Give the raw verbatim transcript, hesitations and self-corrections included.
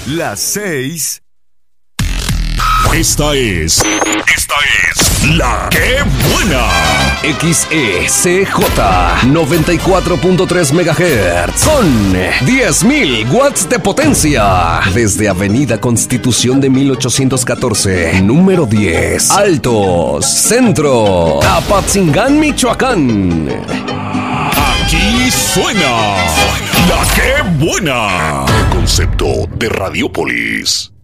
Las seis. Esta es. Esta es. La que buena. X E C J noventa y cuatro punto tres megahertz con diez mil watts de potencia. Desde Avenida Constitución de mil ochocientos catorce, número diez, Altos, Centro, Apatzingán, Michoacán. Aquí suena La que buena. Concepto de Radiopolis.